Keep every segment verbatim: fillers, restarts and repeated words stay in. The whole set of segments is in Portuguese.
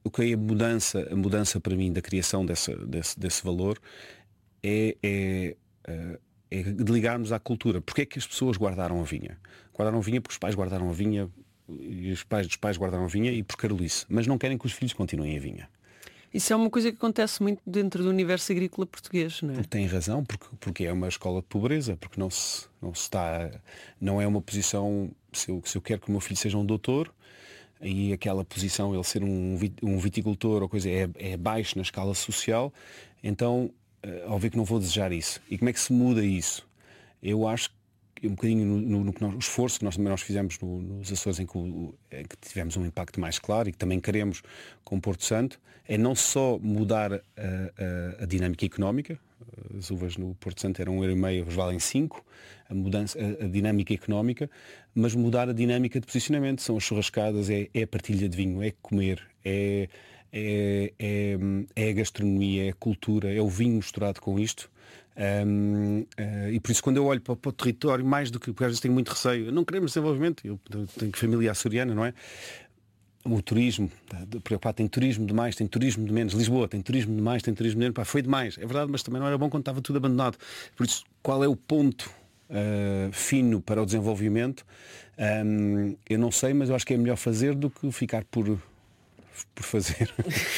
o que é a mudança, a mudança para mim da criação dessa, desse, desse valor é, é, é de ligarmos à cultura. Porque é que as pessoas guardaram a vinha? Guardaram a vinha porque os pais guardaram a vinha e os pais dos pais guardaram a vinha e por carolice, mas não querem que os filhos continuem a vinha. Isso é uma coisa que acontece muito dentro do universo agrícola português, não é? Porque tem razão, porque, porque é uma escola de pobreza, porque não se, não se está, não é uma posição, se eu, se eu quero que o meu filho seja um doutor, e aquela posição, ele ser um, um viticultor ou coisa, é, é baixo na escala social, então, óbvio que não vou desejar isso. E como é que se muda isso? Eu acho que um bocadinho no, no, no, no esforço que nós também nós fizemos no, nos Açores, em que, o, em que tivemos um impacto mais claro e que também queremos com Porto Santo, é não só mudar a, a, a dinâmica económica. As uvas no Porto Santo eram um euro e meio, eles valem cinco, a, mudança, a, a dinâmica económica, mas mudar a dinâmica de posicionamento. São as churrascadas, é, é a partilha de vinho, é comer, é, é, é, é a gastronomia, é a cultura, é o vinho misturado com isto. Um, uh, e por isso quando eu olho para, para o território, mais do que, porque às vezes tenho muito receio, não queremos desenvolvimento, eu tenho família açoriana, não é? O turismo, preocupado, tem turismo demais, tem turismo de menos. Lisboa tem turismo demais, tem turismo de menos. Pá, foi demais, é verdade, mas também não era bom quando estava tudo abandonado. Por isso, qual é o ponto uh, fino para o desenvolvimento? Um, eu não sei, mas eu acho que é melhor fazer do que ficar por, por fazer.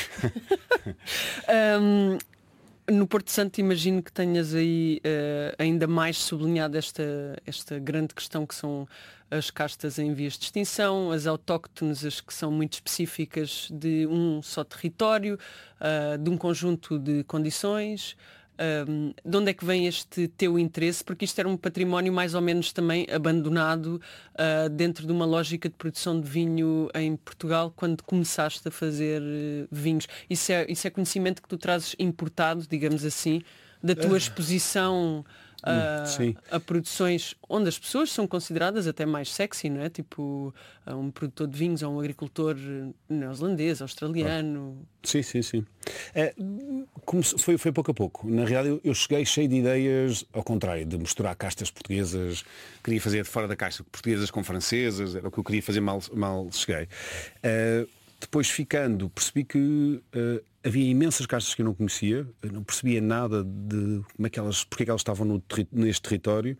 um... No Porto Santo imagino que tenhas aí uh, ainda mais sublinhado esta, esta grande questão que são as castas em vias de extinção, as autóctones, as que são muito específicas de um só território, uh, de um conjunto de condições. Um, de onde é que vem este teu interesse? Porque isto era um património mais ou menos também abandonado uh, dentro de uma lógica de produção de vinho em Portugal, quando começaste a fazer uh, vinhos. Isso é, isso é conhecimento que tu trazes importado, digamos assim, da tua exposição uh, a produções onde as pessoas são consideradas até mais sexy, não é? Tipo um produtor de vinhos ou um agricultor neozelandês, australiano. Sim, sim, sim. É, como foi, foi pouco a pouco. Na realidade eu, eu cheguei cheio de ideias, ao contrário, de misturar castas portuguesas, queria fazer de fora da caixa portuguesas com francesas, era o que eu queria fazer, mal, mal cheguei. Uh, depois ficando, percebi que uh, havia imensas castas que eu não conhecia, eu não percebia nada de como é que elas, porque é que elas estavam no, neste território.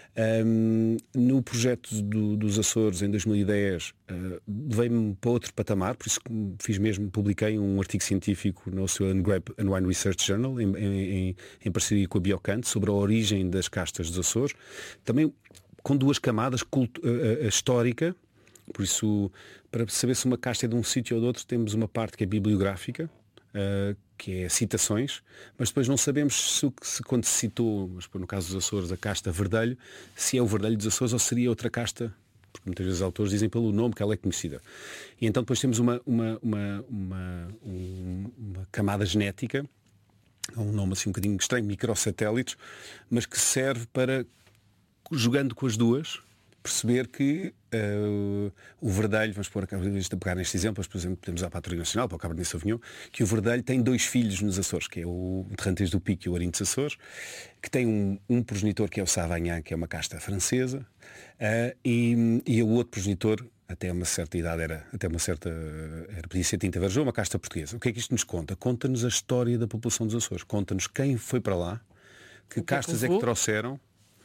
Um, no projeto do, dos Açores em dois mil e dez uh, veio-me para outro patamar, por isso que fiz mesmo, publiquei um artigo científico no Australian Grape and Wine Research Journal em, em, em parceria com a Biocante sobre a origem das castas dos Açores, também com duas camadas, culto, uh, uh, histórica. Por isso, para saber se uma casta é de um sítio ou de outro, temos uma parte que é bibliográfica, uh, que é citações, mas depois não sabemos se, se quando se citou, mas no caso dos Açores, a casta Verdelho, se é o Verdelho dos Açores ou seria outra casta, porque muitas vezes os autores dizem pelo nome que ela é conhecida. E então depois temos uma, uma, uma, uma, uma camada genética, um nome assim um bocadinho estranho, microsatélites, mas que serve para, jogando com as duas, perceber que uh, o Verdelho, vamos pôr a pegar neste exemplo, por exemplo, podemos usar para a Torre Nacional, para o Cabernet Sauvignon, que o Verdelho tem dois filhos nos Açores, que é o Terrantes do Pico e o Arinho dos Açores, que tem um, um progenitor que é o Savagnin, que é uma casta francesa, uh, e, e o outro progenitor, até uma certa idade, era, até uma certa, era, podia ser Tinta Verjão, uma casta portuguesa. O que é que isto nos conta? Conta-nos a história da população dos Açores, conta-nos quem foi para lá, que castas é que trouxeram.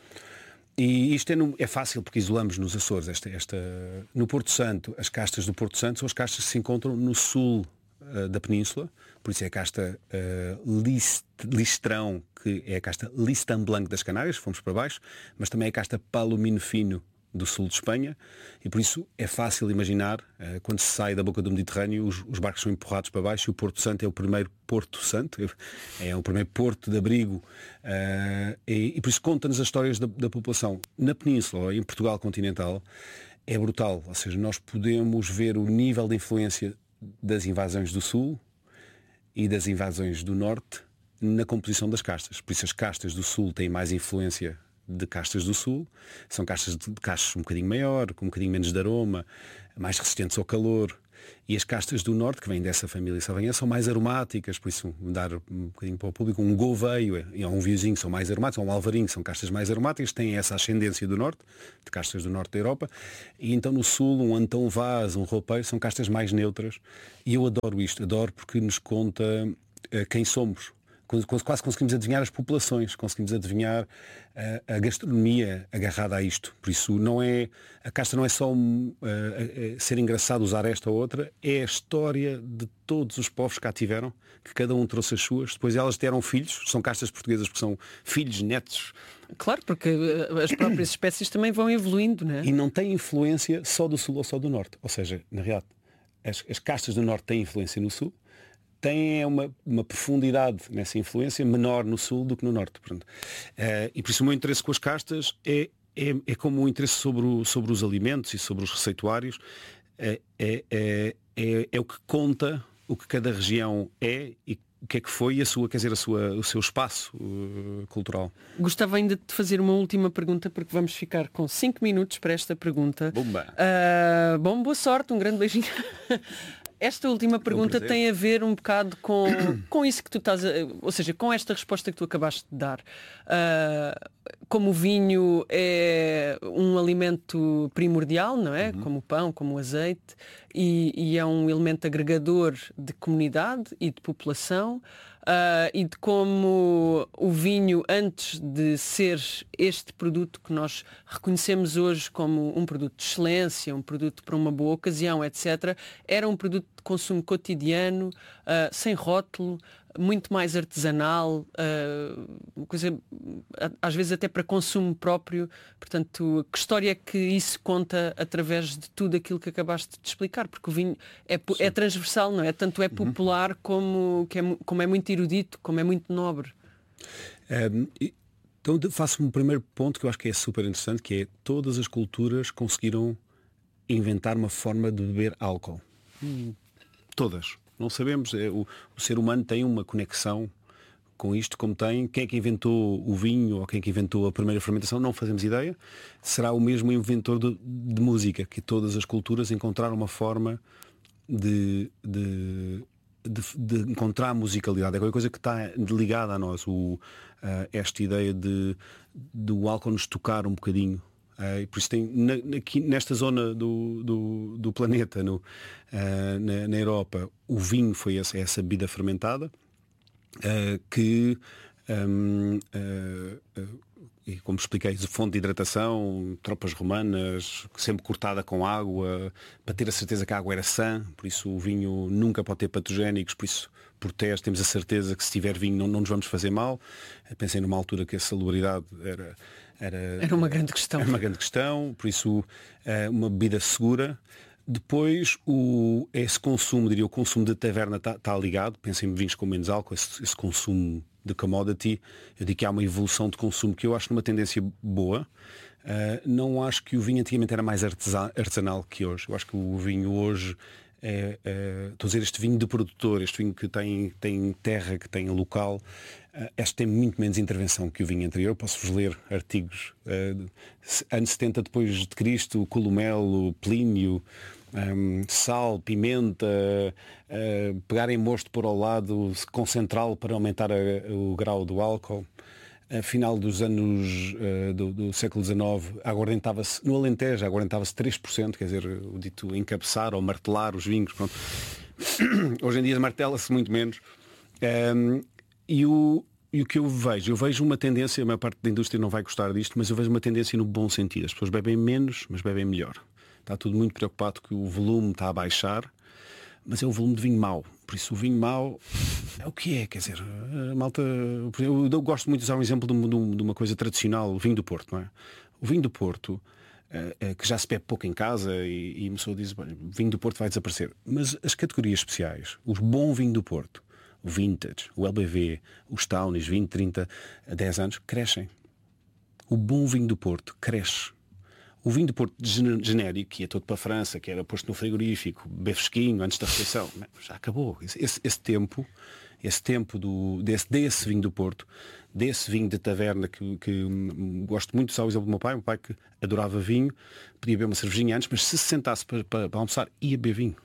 E isto é, no, é fácil porque isolamos nos Açores esta, esta, no Porto Santo, as castas do Porto Santo são as castas que se encontram no sul uh, da península, por isso é a casta uh, List, Listrão, que é a casta Listan Blanc das Canárias, fomos para baixo, mas também é a casta Palomino Fino do sul de Espanha, e por isso é fácil imaginar, uh, quando se sai da boca do Mediterrâneo, os, os barcos são empurrados para baixo e o Porto Santo é o primeiro Porto Santo, é o primeiro porto de abrigo, uh, e, e por isso conta-nos as histórias da, da população. Na Península, ou em Portugal continental, é brutal, ou seja, nós podemos ver o nível de influência das invasões do Sul e das invasões do Norte na composição das castas. Por isso as castas do Sul têm mais influência de castas do Sul, são castas de cachos um bocadinho maior, com um bocadinho menos de aroma, mais resistentes ao calor, E as castas do norte, que vêm dessa família savanhense, são mais aromáticas, por isso dar um bocadinho para o público, um Gouveio e um Viozinho são mais aromáticos, ou um Alvarinho são castas mais aromáticas, têm essa ascendência do norte, de castas do norte da Europa, e então no sul um Antão Vaz, um Roupeiro, são castas mais neutras, e eu adoro isto, adoro porque nos conta uh, quem somos. Quase conseguimos adivinhar as populações, conseguimos adivinhar a, a gastronomia agarrada a isto. Por isso não é, a casta não é só um, uh, uh, ser engraçado usar esta ou outra, é a história de todos os povos que cá tiveram, que cada um trouxe as suas, depois elas deram filhos, são castas portuguesas porque são filhos, netos. Claro, porque as próprias espécies também vão evoluindo, não é? E não têm influência só do sul ou só do norte. Ou seja, na realidade, as, as castas do norte têm influência no sul, tem uma, uma profundidade nessa influência menor no sul do que no norte. Portanto. Uh, e por isso o meu interesse com as castas é, é, é como o interesse sobre, o, sobre os alimentos e sobre os receituários. É, é, é, é, é o que conta o que cada região é e o que é que foi a sua, quer dizer, a sua, o seu espaço uh, cultural. Gostava ainda de fazer uma última pergunta, porque vamos ficar com cinco minutos para esta pergunta. Bomba. Uh, bom, boa sorte, um grande beijinho. Esta última pergunta é um tem a ver um bocado com, com isso que tu estás a, ou seja, com esta resposta que tu acabaste de dar. Uh, como o vinho é um alimento primordial, não é? Uhum. Como o pão, como o azeite, e, e é um elemento agregador de comunidade e de população. Uh, e de como o vinho, antes de ser este produto que nós reconhecemos hoje como um produto de excelência, um produto para uma boa ocasião, etcétera, era um produto de consumo cotidiano, uh, sem rótulo, muito mais artesanal, uh, uma coisa às vezes até para consumo próprio. Portanto, que história é que isso conta através de tudo aquilo que acabaste de explicar? Porque o vinho é, é transversal, não é? Tanto é popular uhum. como, que é, como é muito erudito, como é muito nobre. Um, então faço um primeiro ponto que eu acho que é super interessante, que é todas as culturas conseguiram inventar uma forma de beber álcool. Hum. Todas. Não sabemos, é, o, o ser humano tem uma conexão com isto, como tem. Quem é que inventou o vinho ou quem é que inventou a primeira fermentação, não fazemos ideia. Será o mesmo inventor de, de música, que todas as culturas encontraram uma forma de, de, de, de encontrar a musicalidade. É qualquer coisa que está ligada a nós, o, uh, esta ideia de do álcool nos tocar um bocadinho. Uh, por isso tem na, aqui, nesta zona do, do, do planeta, no, uh, na, na Europa, o vinho foi essa, essa bebida fermentada uh, que um, uh, uh, e como expliquei, fonte de hidratação, tropas romanas, sempre cortada com água, para ter a certeza que a água era sã, por isso o vinho nunca pode ter patogénicos, por isso protege, temos a certeza que se tiver vinho não, não nos vamos fazer mal. Pensei numa altura que a salubridade era Era, era uma grande questão. Era uma grande questão, por isso uma bebida segura. Depois, o, esse consumo, diria, o consumo de taverna está tá ligado. Pensem em vinhos com menos álcool, esse, esse consumo de commodity. Eu digo que há uma evolução de consumo que eu acho numa tendência boa. Uh, não acho que o vinho antigamente era mais artesanal que hoje. Eu acho que o vinho hoje é, é, estou a dizer, este vinho de produtor, este vinho que tem, tem terra, que tem local, uh, este tem muito menos intervenção que o vinho anterior. Posso-vos ler artigos uh, anos setenta depois de Cristo, Columelo, Plínio, um, sal, pimenta, uh, pegarem mosto por ao lado, concentral para aumentar a, o grau do álcool. A final dos anos uh, do, do século dezenove, aguardentava-se, no Alentejo, aguardentava-se três por cento, quer dizer, o dito encabeçar ou martelar os vinhos. Pronto. Hoje em dia martela-se muito menos. Um, e, o, e o que eu vejo? Eu vejo uma tendência, a maior parte da indústria não vai gostar disto, mas eu vejo uma tendência no bom sentido. As pessoas bebem menos, mas bebem melhor. Está tudo muito preocupado que o volume está a baixar, mas é o volume de vinho mau. Por isso o vinho mau é o que é, quer dizer, a malta. Eu, eu gosto muito de usar um exemplo de, de, de uma coisa tradicional, o vinho do Porto, não é? O vinho do Porto, uh, que já se bebe pouco em casa e, e a pessoa diz, o vinho do Porto vai desaparecer. Mas as categorias especiais, o bom vinho do Porto, o vintage, o L B V, os Townies, vinte, trinta, dez anos, crescem. O bom vinho do Porto cresce. O vinho do Porto genérico, que é todo para a França, que era posto no frigorífico, bem fresquinho, antes da refeição, já acabou. Esse, esse tempo, esse tempo do, desse, desse vinho do Porto, desse vinho de taverna, que, que gosto muito de usar o exemplo do meu pai, o meu pai que adorava vinho, podia beber uma cervejinha antes, mas se se sentasse para, para, para almoçar, ia beber vinho.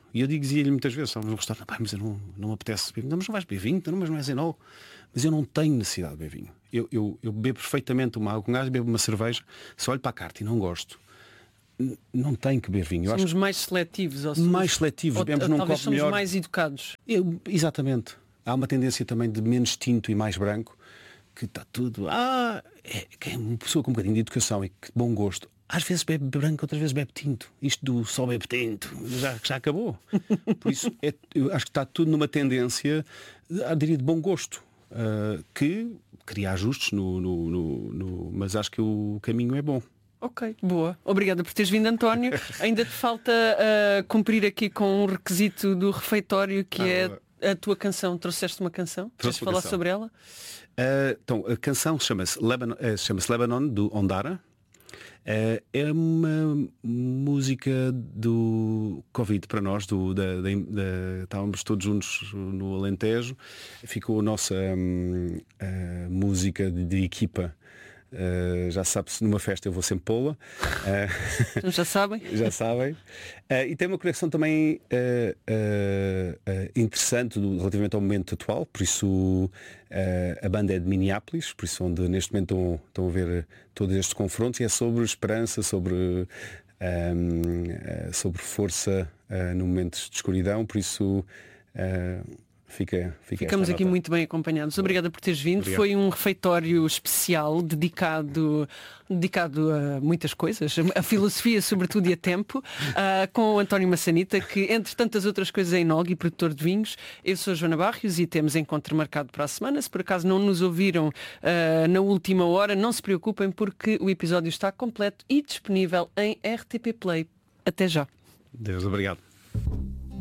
E eu dizia-lhe muitas vezes, estava no restaurante, pá, mas eu não, não me apetece beber. Não, mas não vais beber vinho, não, mas não és enol. Mas eu não tenho necessidade de beber vinho. Eu, eu, eu bebo perfeitamente uma água com gás, bebo uma cerveja, se olho para a carta e não gosto, n- não tenho que beber vinho. Eu Somos acho mais seletivos. Ou que somos- mais seletivos, ou, bebemos ou num talvez copo somos melhor. mais educados. Eu- exatamente. Há uma tendência também de menos tinto e mais branco, que está tudo. Ah, é, que é uma pessoa com um bocadinho de educação e que bom gosto. Às vezes bebe branco, outras vezes bebe tinto. Isto do só bebe tinto já, já acabou. Por isso, é, eu acho que está tudo numa tendência, eu diria, de bom gosto. ah, que cria ajustes, no, no, no, no- mas acho que o caminho é bom. Ok, boa. Obrigada por teres vindo, António. Ainda te falta ah, cumprir aqui com um requisito do refeitório, que Ah, é a tua canção. Trouxeste uma canção? Queres Trouxe uma falar canção. sobre ela? Ah, então, a canção chama-se Lebanon, eh, chama-se Lebanon, do Ondara. Ah, é uma música do Covid para nós, do, da, da- da- estávamos todos juntos no Alentejo, ficou a nossa hum, ah, música de, de equipa. Ah, já sabe-se, numa festa eu vou sempre pô-la. Ah, Então já sabem? já sabem. Ah, e tem uma conexão também ah, ah, ah, interessante do- relativamente ao momento atual, por isso ah, a banda é de Minneapolis, por isso onde neste momento estão, estão a ver todos estes confrontos, e é sobre esperança, sobre, ahm, ah, sobre força ah, no momentos de escuridão, por isso ah, fica, fica Ficamos esta aqui nota. muito bem acompanhados. Obrigada por teres vindo. Obrigado. Foi um refeitório especial dedicado, dedicado a muitas coisas, a filosofia sobretudo e a tempo, ah, com o António Massanita, que entre tantas outras coisas é enólogo e produtor de vinhos. Eu sou a Joana Barrios e temos encontro marcado para a semana. Se por acaso não nos ouviram ah, na última hora, não se preocupem, porque o episódio está completo e disponível em R T P Play. Até já. Deus, obrigado.